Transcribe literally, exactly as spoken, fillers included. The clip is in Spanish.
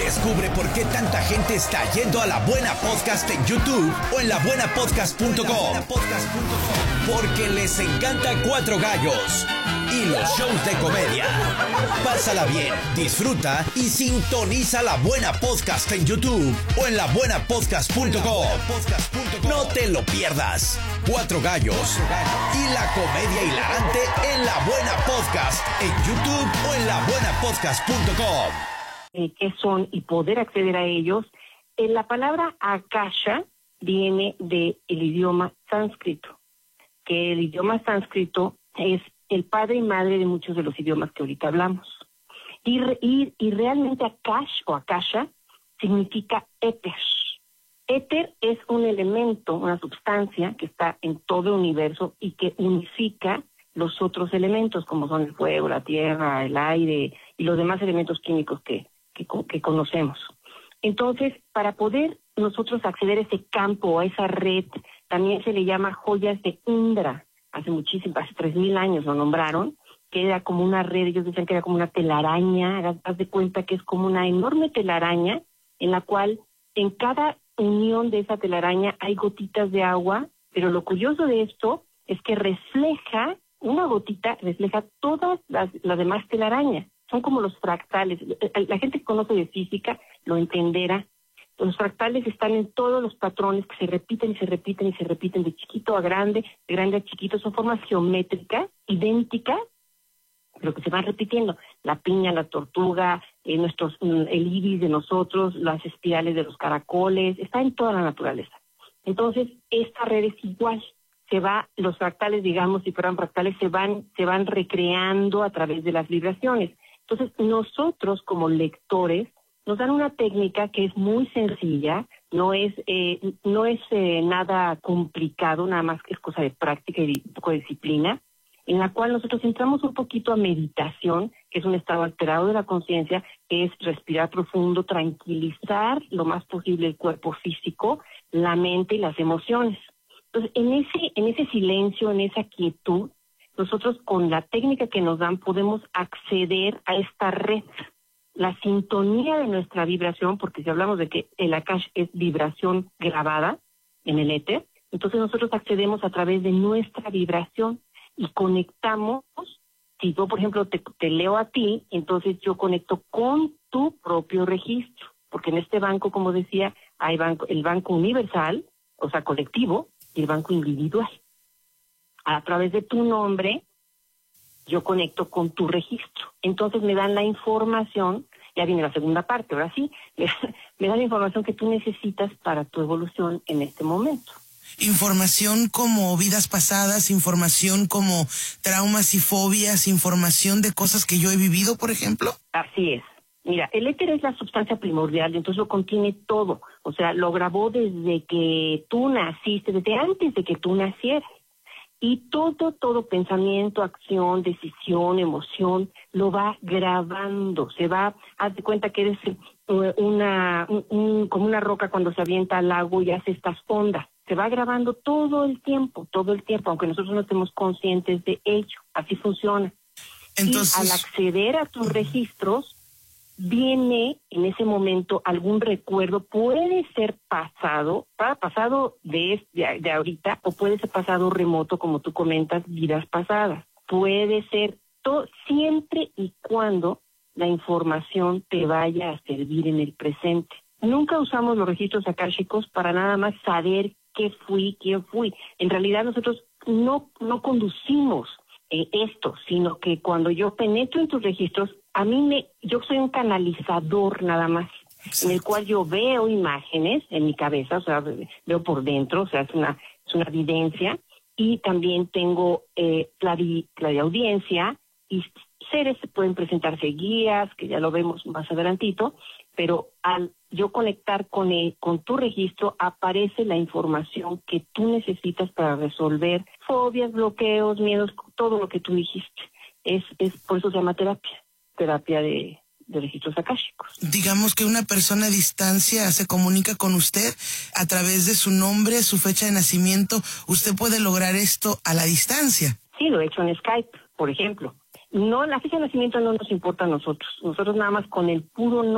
Descubre por qué tanta gente está yendo a La Buena Podcast en YouTube o en la buena podcast punto com. Porque les encanta Cuatro Gallos y los shows de comedia. Pásala bien, disfruta y sintoniza La Buena Podcast en YouTube o en la buena podcast punto com. No te lo pierdas. Cuatro Gallos y la comedia hilarante en La Buena Podcast en YouTube o en la buena podcast punto com. Eh, qué son y poder acceder a ellos. Eh, la palabra akasha viene del idioma sánscrito, que el idioma sánscrito es el padre y madre de muchos de los idiomas que ahorita hablamos. Y, re, y, y realmente akash o akasha significa éter. Éter es un elemento, una sustancia que está en todo el universo y que unifica los otros elementos, como son el fuego, la tierra, el aire y los demás elementos químicos que, que, que conocemos. Entonces, para poder nosotros acceder a ese campo, a esa red, también se le llama joyas de Indra. Hace muchísimo, hace tres mil años lo nombraron, que era como una red, ellos decían que era como una telaraña, haz de cuenta que es como una enorme telaraña en la cual en cada unión de esa telaraña hay gotitas de agua, pero lo curioso de esto es que refleja, una gotita refleja todas las, las demás telarañas. Son como los fractales. La gente que conoce de física lo entenderá. Los fractales están en todos los patrones que se repiten y se repiten y se repiten de chiquito a grande, de grande a chiquito. Son formas geométricas, idénticas, pero que se van repitiendo. La piña, la tortuga, eh, nuestros, el iris de nosotros, las espirales de los caracoles, está en toda la naturaleza. Entonces, esta red es igual. Se va, los fractales, digamos, si fueran fractales, se van, se van recreando a través de las vibraciones. Entonces, nosotros como lectores nos dan una técnica que es muy sencilla, no es eh, no es eh, nada complicado, nada más que es cosa de práctica y un poco de disciplina, en la cual nosotros entramos un poquito a meditación, que es un estado alterado de la conciencia, que es respirar profundo, tranquilizar lo más posible el cuerpo físico, la mente y las emociones. Entonces, en ese, en ese silencio, en esa quietud, nosotros con la técnica que nos dan podemos acceder a esta red, la sintonía de nuestra vibración, porque si hablamos de que el akash es vibración grabada en el éter, entonces nosotros accedemos a través de nuestra vibración y conectamos. Si yo, por ejemplo, te, te leo a ti, entonces yo conecto con tu propio registro, porque en este banco, como decía, hay banco, el banco universal, o sea, colectivo, y el banco individual. A través de tu nombre, yo conecto con tu registro. Entonces me dan la información, ya viene la segunda parte, ahora sí, me, me dan la información que tú necesitas para tu evolución en este momento. Información como vidas pasadas, información como traumas y fobias, información de cosas que yo he vivido, por ejemplo. Así es. Mira, el éter es la sustancia primordial, entonces lo contiene todo. O sea, lo grabó desde que tú naciste, desde antes de que tú nacieras. Y todo, todo pensamiento, acción, decisión, emoción, lo va grabando. Se va, haz de cuenta que eres una, un, un, como una roca cuando se avienta al lago y hace estas ondas. Se va grabando todo el tiempo, todo el tiempo, aunque nosotros no estemos conscientes de ello. Así funciona. Entonces, y al acceder a tus registros, viene en ese momento algún recuerdo, puede ser pasado, para pasado de, de, de ahorita, o puede ser pasado remoto, como tú comentas, vidas pasadas. Puede ser todo, siempre y cuando la información te vaya a servir en el presente. Nunca usamos los registros akáshicos para nada más saber qué fui, quién fui. En realidad nosotros no, no conducimos eh, esto, sino que cuando yo penetro en tus registros, a mí me, yo soy un canalizador nada más, en el cual yo veo imágenes en mi cabeza, o sea, veo por dentro, o sea, es una, es una evidencia, y también tengo eh, clari, clariaudiencia, y seres, pueden presentarse guías, que ya lo vemos más adelantito, pero al yo conectar con el, con tu registro, aparece la información que tú necesitas para resolver fobias, bloqueos, miedos, todo lo que tú dijiste. Es, es por eso se llama terapia. terapia de, de registros akáshicos. Digamos que una persona a distancia se comunica con usted a través de su nombre, su fecha de nacimiento. ¿Usted puede lograr esto a la distancia? Sí, lo he hecho en Skype, por ejemplo. No, la fecha de nacimiento no nos importa a nosotros. Nosotros nada más con el puro nombre